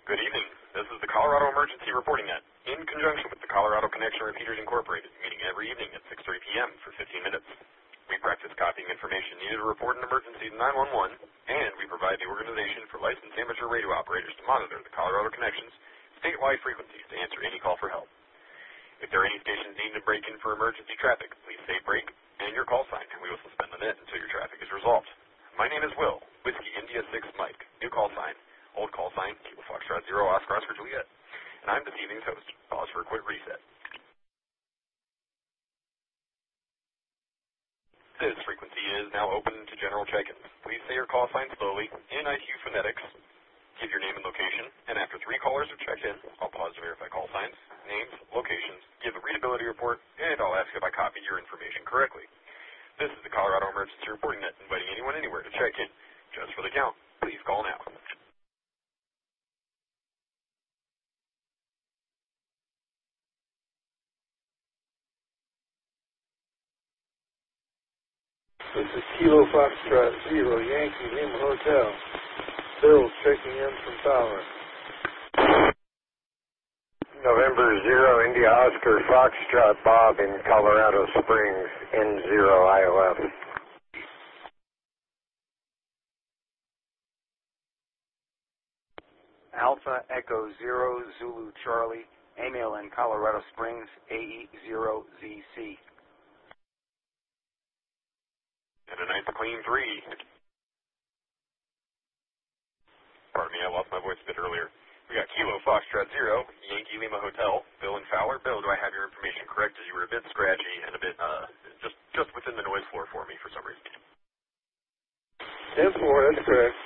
Good evening. This is the Colorado Emergency Reporting Net, in conjunction with the Colorado Connection Repeaters Incorporated, meeting every evening at 6:30 p.m. for 15 minutes. We practice copying information needed to report an emergency to 911, and we provide the organization for licensed amateur radio operators to monitor the Colorado Connection's statewide frequencies to answer any call for help. If there are any stations needing to break in for emergency traffic, please say break and your call sign, and we will suspend the net until your traffic is resolved. My name is Will, Whiskey India 6 Mike, new call sign, old call sign, Kilo Foxtrot 0, Oscar Juliet, and I'm this evening's host. Pause for a quick reset. This frequency is now open to general check-ins. Please say your call sign slowly, in IQ phonetics, give your name and location, and after 3 callers have checked in, I'll pause to verify call signs, names, locations, give a readability report, and I'll ask if I copied your information correctly. This is the Colorado Emergency Reporting Net, inviting anyone anywhere to check in. Just for the count, please call now. This is Kilo Foxtrot 0, Yankee Lima Hotel. Bill checking in from Fowler. November 0, India Oscar Foxtrot Bob in Colorado Springs, N0 IOF. Alpha Echo 0 Zulu Charlie, Emil in Colorado Springs, AE0ZC. And a nice clean 3. Pardon me, I lost my voice a bit earlier. We got Kilo Foxtrot 0, Yankee Lima Hotel, Bill and Fowler. Bill, do I have your information correct? As you were a bit scratchy and a bit, just within the noise floor for me for some reason. 10-4, that's correct.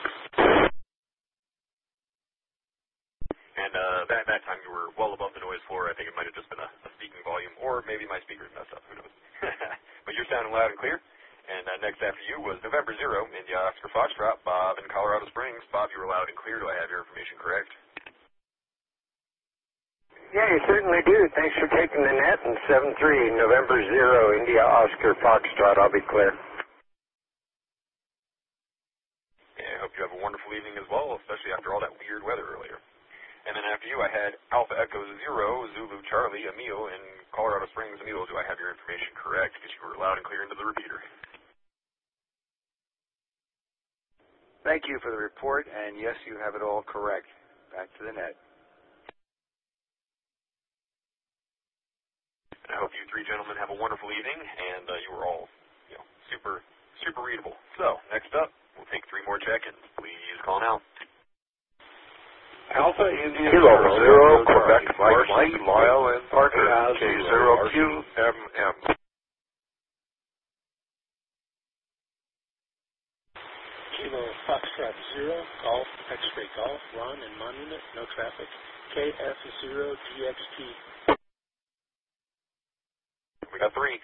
And that time you were well above the noise floor. I think it might have just been a speaking volume, or maybe my speakers messed up. Who knows? But you're sounding loud and clear. And next after you was November 0, India Oscar Foxtrot, Bob in Colorado Springs. Bob, you were loud and clear. Do I have your information correct? Yeah, you certainly do. Thanks for taking the net. And 7-3, November 0, India Oscar Foxtrot. I'll be clear. Yeah, I hope you have a wonderful evening as well, especially after all that weird weather earlier. And then after you, I had Alpha Echo 0, Zulu Charlie, Emil in Colorado Springs. Emil, do I have your information correct? Because you were loud and clear into the repeater. Thank you for the report, and yes, you have it all correct. Back to the net. And I hope you 3 gentlemen have a wonderful evening, and you were all, super readable. So, next up, we'll take 3 more check-ins. Please call now. Alpha India Kilo 0, Quebec, Mike, Lyle, and Parker, K0QMM. Kilo Foxtrot 0, Golf, X-Ray Golf, Ron and Monument, no traffic, KF0GXT. We got 3.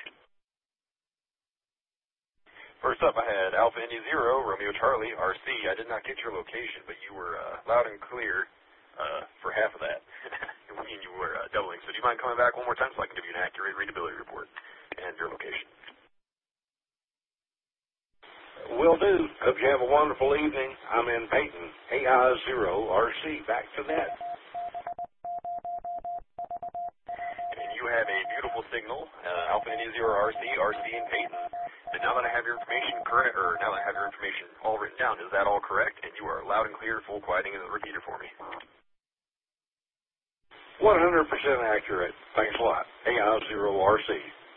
First up, I had Alpha India 0, Romeo Charlie, RC. I did not get your location, but you were loud and clear for half of that. And you were doubling. So do you mind coming back one more time so I can give you an accurate readability report and your location? Will do. Hope you have a wonderful evening. I'm in Peyton, AI0RC. Back to net. And you have a beautiful signal, Alpha India 0 RC in Peyton. And now that I have your information correct, or now that I have your information all written down, is that all correct? And you are loud and clear, full quieting in the repeater for me. 100% accurate. Thanks a lot. AI0RC.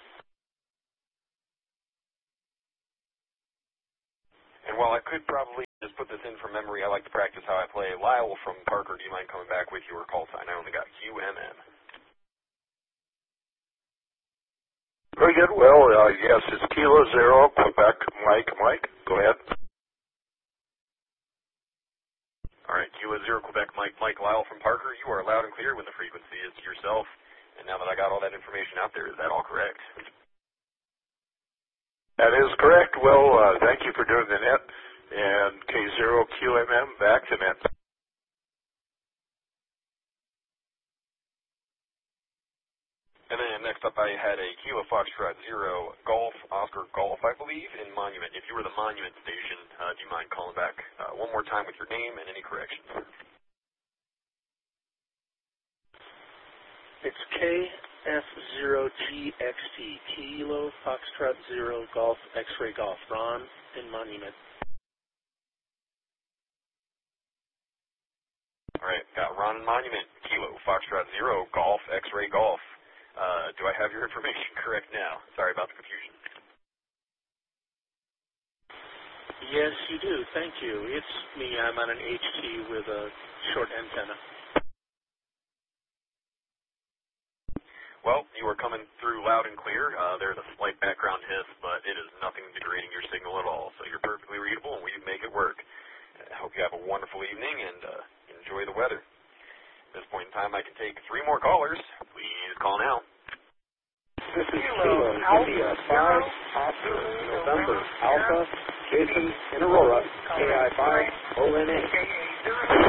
And while I could probably just put this in from memory, I like to practice how I play. Lyle from Parker, do you mind coming back with your call sign? I only got QMM. Very good. Well, yes, it's Kilo 0, Quebec, Mike. Go ahead. All right, Kilo 0, Quebec, Mike, Lyle from Parker. You are loud and clear when the frequency is yourself. And now that I got all that information out there, is that all correct? That is correct. Well, thank you for doing the net. And K0QMM, back to net. And then next up I had a Kilo Foxtrot 0 Golf, Oscar Golf, I believe, in Monument. If you were the Monument station, do you mind calling back one more time with your name and any corrections? It's KF0GXT, Kilo Foxtrot 0 Golf X-Ray Golf, Ron in Monument. All right, got Ron in Monument, Kilo Foxtrot 0 Golf X-Ray Golf. Do I have your information correct now? Sorry about the confusion. Yes, you do. Thank you. It's me. I'm on an HT with a short antenna. Well, you are coming through loud and clear. There's a slight background hiss, but it is nothing degrading your signal at all. So you're perfectly readable, and we make it work. I hope you have a wonderful evening and enjoy the weather. At this point in time, I can take 3 more callers. Please call now. This is Kilo India 5 Oscar November Alpha Jason in Aurora KI 5 ONA.